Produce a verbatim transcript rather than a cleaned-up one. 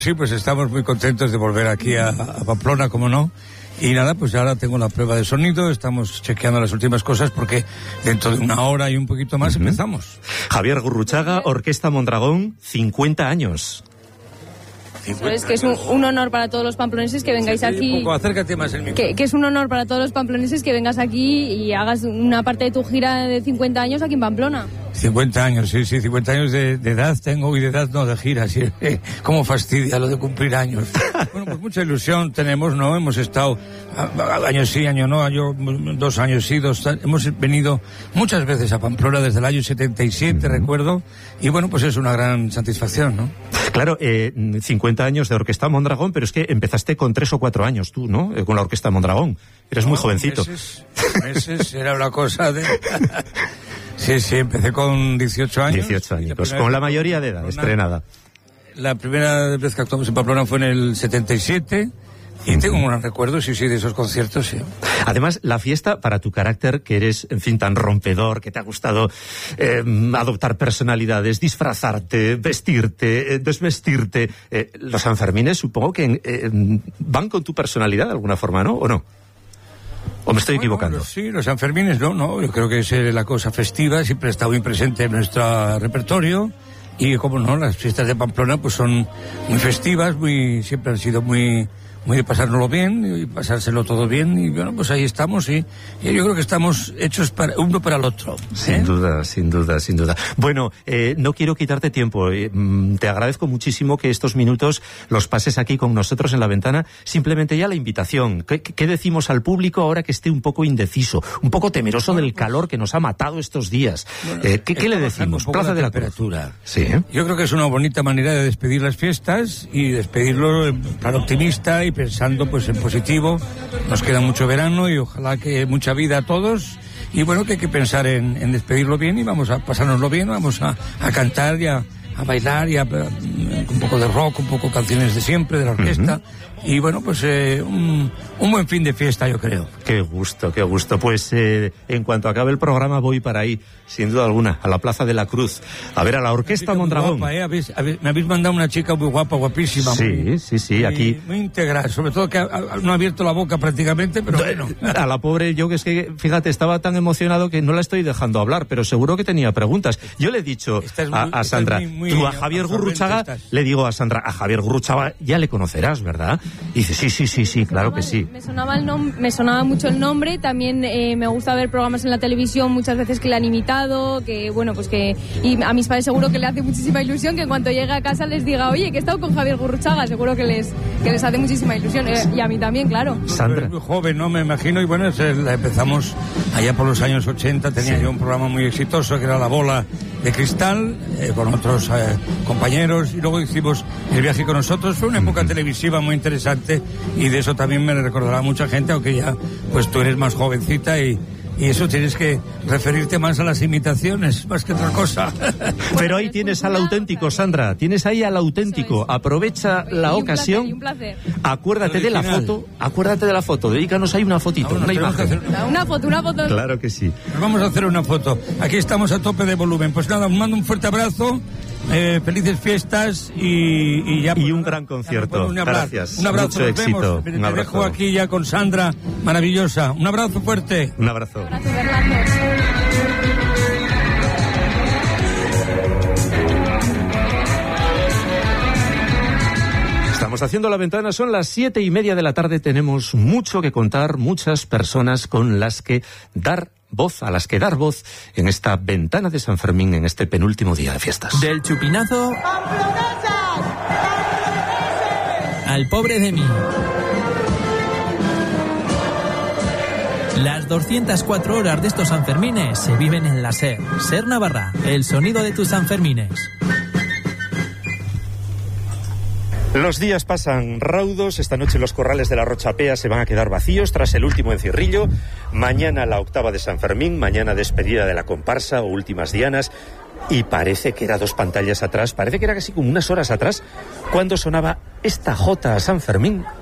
Sí, pues estamos muy contentos de volver aquí a, a Pamplona, como no. Y nada, pues ahora tengo la prueba de sonido, estamos chequeando las últimas cosas porque dentro de una hora y un poquito más uh-huh. empezamos. Javier Gurruchaga, Orquesta Mondragón, cincuenta años. Es que es un, un honor para todos los pamploneses que vengáis aquí. Un poco, acércate más el micro. Que, que es un honor para todos los pamploneses que vengas aquí y hagas una parte de tu gira de cincuenta años aquí en Pamplona. cincuenta años, sí, sí, cincuenta años de, de edad tengo y de edad no de gira, sí. Cómo fastidia lo de cumplir años. Bueno, pues mucha ilusión tenemos, ¿no? Hemos estado años sí, año no, año, dos años sí, dos hemos venido muchas veces a Pamplona desde el año setenta y siete, uh-huh. recuerdo, y bueno, pues es una gran satisfacción, ¿no? Claro, eh, cincuenta años de Orquesta Mondragón, pero es que empezaste con tres o cuatro años tú, ¿no? Eh, con la Orquesta Mondragón. Eres no, muy jovencito. Meses, meses era una cosa de... Sí, sí, empecé con dieciocho años. dieciocho años, pues con la mayoría de edad, estrenada. La primera vez que actuamos en Pamplona fue en el setenta y siete... Y tengo un gran recuerdo, sí, sí, de esos conciertos, sí. Además, la fiesta, para tu carácter, que eres, en fin, tan rompedor, que te ha gustado eh, adoptar personalidades, disfrazarte, vestirte, eh, desvestirte, eh, los Sanfermines supongo que eh, van con tu personalidad de alguna forma, ¿no? ¿O no? ¿O me estoy bueno, equivocando? Los, sí, los Sanfermines, no, no, yo creo que es la cosa festiva, siempre ha estado muy presente en nuestro repertorio. Y como no, las fiestas de Pamplona pues son muy festivas, muy siempre han sido muy... muy de pasárnoslo bien y pasárselo todo bien y bueno, pues ahí estamos y, y yo creo que estamos hechos para uno para el otro. ¿eh? Sin duda, sin duda, sin duda. Bueno, eh, no quiero quitarte tiempo, eh, te agradezco muchísimo que estos minutos los pases aquí con nosotros en La Ventana, simplemente ya la invitación. ¿Qué, qué decimos al público ahora que esté un poco indeciso, un poco temeroso bueno, del pues, calor que nos ha matado estos días? Bueno, eh, ¿Qué, ¿qué le decimos? Plaza la de la temperatura. Sí, ¿eh? Yo creo que es una bonita manera de despedir las fiestas y despedirlo en plan optimista y pensando pues en positivo. Nos queda mucho verano y ojalá que mucha vida a todos y bueno, que hay que pensar en, en despedirlo bien y vamos a pasárnoslo bien, vamos a, a cantar y a, a bailar y a, un poco de rock, un poco canciones de siempre, de la orquesta. Uh-huh. Y bueno, pues eh, un, un buen fin de fiesta, yo creo. Qué gusto, qué gusto. Pues eh, en cuanto acabe el programa voy para ahí, sin duda alguna, a la Plaza de la Cruz, a ver a la Orquesta Mondragón. Guapa, ¿eh? ¿Habéis, habéis, me habéis mandado una chica muy guapa, guapísima. Sí, muy, sí, sí, aquí. Muy íntegra, sobre todo que ha, no ha abierto la boca prácticamente, pero bueno. A la pobre yo, que es que, fíjate, estaba tan emocionado que no la estoy dejando hablar, pero seguro que tenía preguntas. Yo le he dicho muy, a, a Sandra, muy, muy tú a Javier Gurruchaga, le digo a Sandra, a Javier Gurruchaga ya le conocerás, ¿verdad? Y dice, sí, sí, sí, sí, claro que sí. Me sonaba, el nom- me sonaba mucho el nombre, también eh, me gusta ver programas en la televisión muchas veces que le han imitado, que bueno, pues que... Y a mis padres seguro que le hace muchísima ilusión que en cuanto llegue a casa les diga, oye, que he estado con Javier Gurruchaga, seguro que les, que les hace muchísima ilusión, eh, y a mí también, claro. Sandra. Muy joven, ¿no? Me imagino, y bueno, la empezamos allá por los años ochenta, tenía sí. yo un programa muy exitoso que era La Bola de Cristal, eh, con otros eh, compañeros, y luego hicimos El Viaje con Nosotros. Fue una época televisiva muy interesante y de eso también me recordará mucha gente, aunque ya pues tú eres más jovencita y, y eso tienes que referirte más a las imitaciones, más que otra cosa. Pero ahí tienes al auténtico, Sandra, tienes ahí al auténtico. Aprovecha la ocasión. Un placer, un placer. Acuérdate de la foto, acuérdate de la foto, dedícanos ahí una fotito, una imagen. Una... una foto, una foto. Claro que sí. Nos vamos a hacer una foto. Aquí estamos a tope de volumen. Pues nada, os mando un fuerte abrazo. Eh, felices fiestas y, y ya y un gran concierto. Un gracias. Un abrazo. Mucho nos éxito. Vemos. Un Te abrazo. dejo aquí ya con Sandra, maravillosa. Un abrazo fuerte. Un abrazo. Un abrazo, Fernando. Estamos haciendo La Ventana, son las siete y media de la tarde, tenemos mucho que contar, muchas personas con las que dar voz, a las que dar voz en esta Ventana de San Fermín, en este penúltimo día de fiestas. Del chupinazo al pobre de mí. Las doscientas cuatro horas de estos Sanfermines se viven en la SER. SER Navarra, el sonido de tus Sanfermines. Los días pasan raudos, esta noche los corrales de la Rochapea se van a quedar vacíos tras el último encierrillo, mañana la octava de San Fermín, mañana despedida de la comparsa o últimas dianas, y parece que era dos pantallas atrás, parece que era casi como unas horas atrás, cuando sonaba esta jota a San Fermín